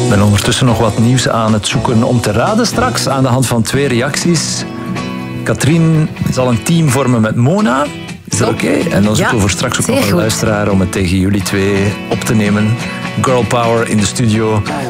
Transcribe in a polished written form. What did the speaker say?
ben ondertussen nog wat nieuws aan het zoeken om te raden straks aan de hand van 2 reacties. Katrien zal een team vormen met Mona. Is dat oké? En dan zoeken we voor straks ook nog een luisteraar om het tegen jullie 2 op te nemen. Girl power in de studio.